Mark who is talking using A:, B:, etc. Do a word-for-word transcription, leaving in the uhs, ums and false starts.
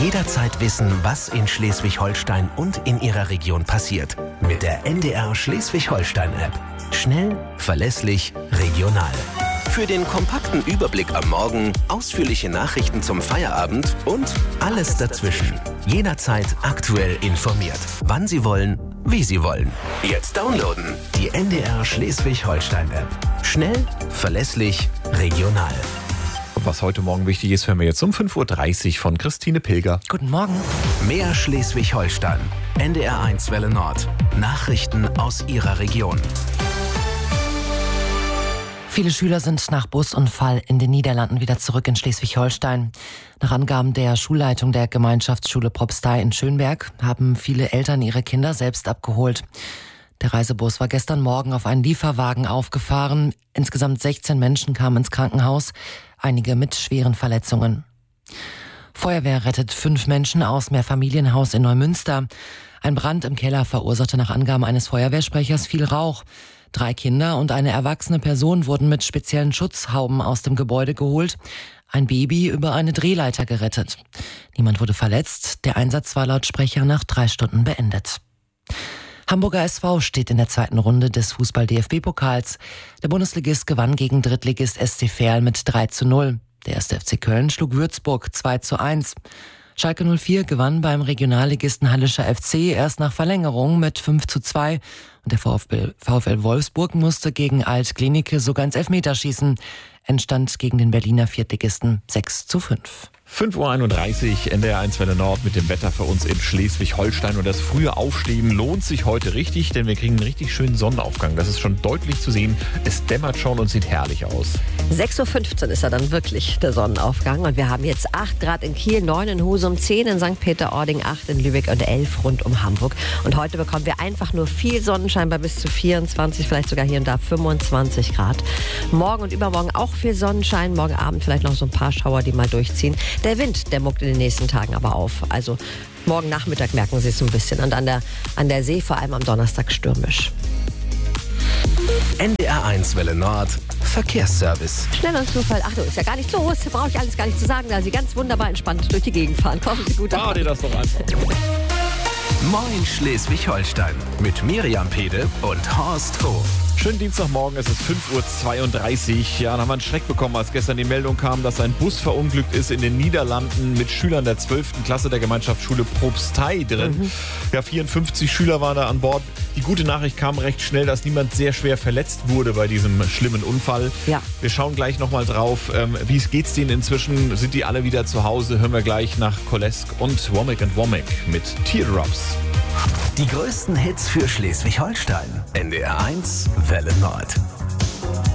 A: Jederzeit wissen, was in Schleswig-Holstein und in Ihrer Region passiert. Mit der N D R Schleswig-Holstein-App. Schnell, verlässlich, regional. Für den kompakten Überblick am Morgen, ausführliche Nachrichten zum Feierabend und alles dazwischen. Jederzeit aktuell informiert. Wann Sie wollen, wie Sie wollen. Jetzt downloaden. Die N D R Schleswig-Holstein-App. Schnell, verlässlich, regional.
B: Was heute Morgen wichtig ist, hören wir jetzt um fünf Uhr dreißig von Christine Pilger.
C: Guten Morgen.
A: Mehr Schleswig-Holstein. N D R eins Welle Nord. Nachrichten aus Ihrer Region.
C: Viele Schüler sind nach Busunfall in den Niederlanden wieder zurück in Schleswig-Holstein. Nach Angaben der Schulleitung der Gemeinschaftsschule Propstei in Schönberg haben viele Eltern ihre Kinder selbst abgeholt. Der Reisebus war gestern Morgen auf einen Lieferwagen aufgefahren. Insgesamt sechzehn Menschen kamen ins Krankenhaus, einige mit schweren Verletzungen. Feuerwehr rettet fünf Menschen aus Mehrfamilienhaus in Neumünster. Ein Brand im Keller verursachte nach Angaben eines Feuerwehrsprechers viel Rauch. Drei Kinder und eine erwachsene Person wurden mit speziellen Schutzhauben aus dem Gebäude geholt. Ein Baby über eine Drehleiter gerettet. Niemand wurde verletzt. Der Einsatz war laut Sprecher nach drei Stunden beendet. Hamburger S V steht in der zweiten Runde des Fußball-D F B-Pokals. Der Bundesligist gewann gegen Drittligist S C Verl mit drei zu null. Der erste F C Köln schlug Würzburg zwei zu eins. Schalke null vier gewann beim Regionalligisten Hallischer F C erst nach Verlängerung mit fünf zu zwei. Und der VfL, VfL Wolfsburg musste gegen Alt-Klinike sogar ins Elfmeterschießen. Entstand gegen den Berliner Viertligisten sechs zu fünf.
B: fünf Uhr einunddreißig, N D R eins Welle Nord mit dem Wetter für uns in Schleswig-Holstein. Und das frühe Aufstehen lohnt sich heute richtig, denn wir kriegen einen richtig schönen Sonnenaufgang. Das ist schon deutlich zu sehen. Es dämmert schon und sieht herrlich aus.
D: sechs Uhr fünfzehn ist ja dann wirklich der Sonnenaufgang. Und wir haben jetzt acht Grad in Kiel, neun in Husum, zehn in Sankt Peter-Ording, acht in Lübeck und elf rund um Hamburg. Und heute bekommen wir einfach nur viel Sonnenschein bei bis zu vierundzwanzig, vielleicht sogar hier und da fünfundzwanzig Grad. Morgen und übermorgen auch viel Sonnenschein. Morgen Abend vielleicht noch so ein paar Schauer, die mal durchziehen. Der Wind, der muckt in den nächsten Tagen aber auf. Also morgen Nachmittag merken Sie es so ein bisschen. Und an der, an der See vor allem am Donnerstag stürmisch.
A: N D R eins Welle Nord. Verkehrsservice.
D: Schnell und Zufall. Ach du, ist ja gar nicht los. Brauche ich alles gar nicht zu sagen, da Sie ganz wunderbar entspannt durch die Gegend fahren. Kommen Sie gut
B: Fahr dir das doch einfach.
A: Moin Schleswig-Holstein. Mit Miriam Pede und Horst Hof.
B: Schönen Dienstagmorgen, es ist fünf Uhr zweiunddreißig. Ja, dann haben wir einen Schreck bekommen, als gestern die Meldung kam, dass ein Bus verunglückt ist in den Niederlanden mit Schülern der zwölften Klasse der Gemeinschaftsschule Propstei drin. Mhm. Ja, vierundfünfzig Schüler waren da an Bord. Die gute Nachricht kam recht schnell, dass niemand sehr schwer verletzt wurde bei diesem schlimmen Unfall.
D: Ja.
B: Wir schauen gleich nochmal drauf. Ähm, wie geht's denen inzwischen? Sind die alle wieder zu Hause? Hören wir gleich nach Kolesk und Womack and Womack mit Teardrops.
A: Die größten Hits für Schleswig-Holstein. N D R eins Welle Nord.